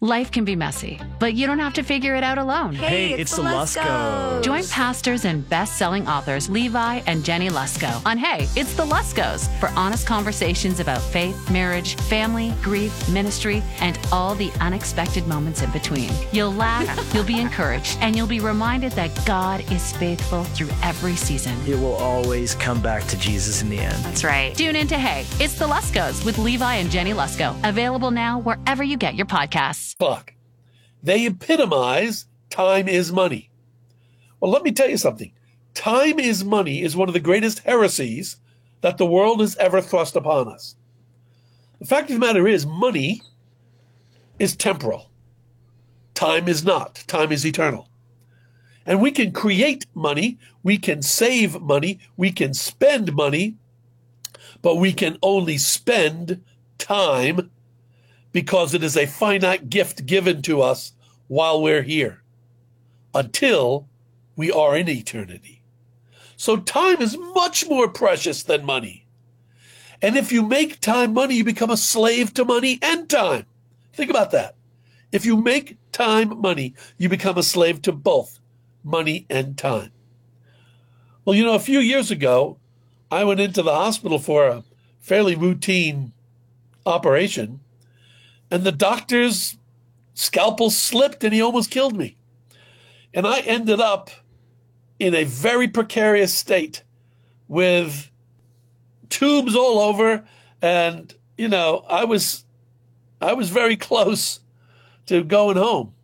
Life can be messy, but you don't have to figure it out alone. Hey, it's the Luskos. Join pastors and best-selling authors Levi and Jenny Lusko on Hey, It's the Luskos for honest conversations about faith, marriage, family, grief, ministry, and all the unexpected moments in between. You'll laugh, you'll be encouraged, and you'll be reminded that God is faithful through every season. It will always come back to Jesus in the end. That's right. Tune in to Hey, It's the Luskos with Levi and Jenny Lusko. Available now wherever you get your podcasts. Clock. They epitomize time is money. Well, let me tell you something. Time is money is one of the greatest heresies that the world has ever thrust upon us. The fact of the matter is, money is temporal. Time is not. Time is eternal. And we can create money, we can save money, we can spend money, but we can only spend time because it is a finite gift given to us while we're here, until we are in eternity. So time is much more precious than money. And if you make time money, you become a slave to money and time. Think about that. If you make time money, you become a slave to both money and time. Well, a few years ago, I went into the hospital for a fairly routine operation, and the doctor's scalpel slipped and he almost killed me. And I ended up in a very precarious state with tubes all over. And, I was very close to going home.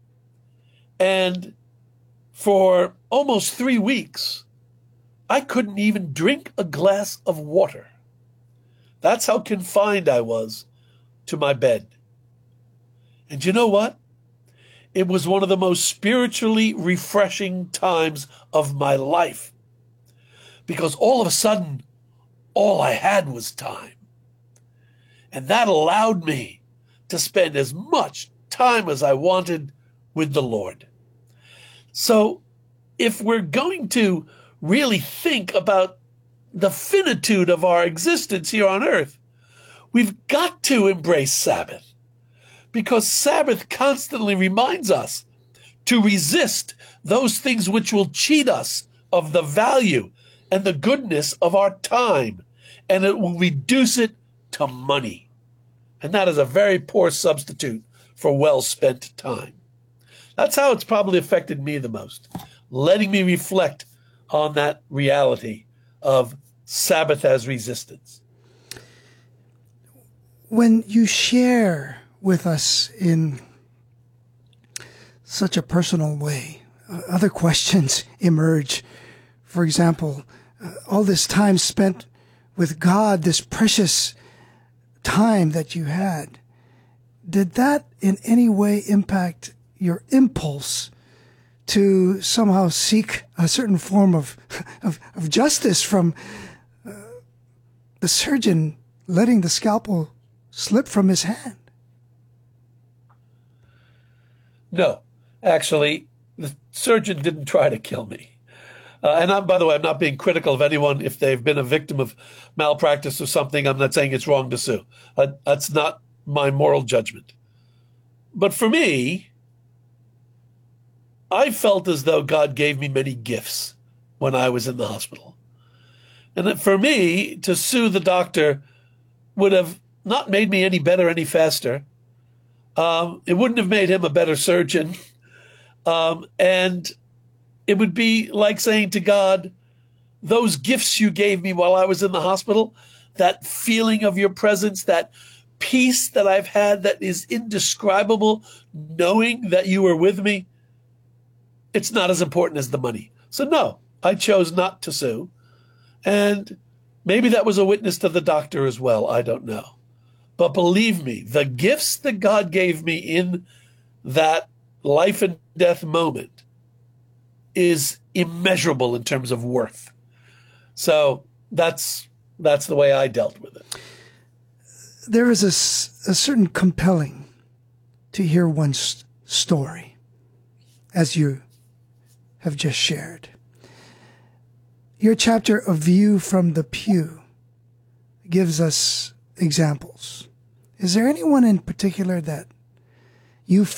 And for almost 3 weeks, I couldn't even drink a glass of water. That's how confined I was to my bed. And you know what? It was one of the most spiritually refreshing times of my life, because all of a sudden, all I had was time. And that allowed me to spend as much time as I wanted with the Lord. So if we're going to really think about the finitude of our existence here on earth, we've got to embrace Sabbath. Because Sabbath constantly reminds us to resist those things which will cheat us of the value and the goodness of our time, and it will reduce it to money. And that is a very poor substitute for well-spent time. That's how it's probably affected me the most, letting me reflect on that reality of Sabbath as resistance. When you share with us in such a personal way, other questions emerge. For example, all this time spent with God, this precious time that you had, did that in any way impact your impulse to somehow seek a certain form of justice from the surgeon letting the scalpel slip from his hand? No, actually, the surgeon didn't try to kill me. By the way, I'm not being critical of anyone if they've been a victim of malpractice or something. I'm not saying it's wrong to sue. That's not my moral judgment. But for me, I felt as though God gave me many gifts when I was in the hospital. And that for me, to sue the doctor would have not made me any better, any faster. It wouldn't have made him a better surgeon. And it would be like saying to God, those gifts you gave me while I was in the hospital, that feeling of your presence, that peace that I've had that is indescribable, knowing that you were with me, it's not as important as the money. So no, I chose not to sue. And maybe that was a witness to the doctor as well. I don't know. But believe me, the gifts that God gave me in that life and death moment is immeasurable in terms of worth. So that's the way I dealt with it. There is a certain compelling to hear one's story, as you have just shared. Your chapter, A View from the Pew, gives us examples. Is there anyone in particular that you